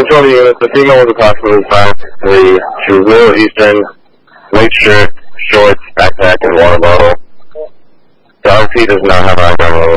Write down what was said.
control the units. The female was approximately 5'3". She was Middle Eastern, white shirt, shorts, backpack, and water bottle. The RP does not have eyebrow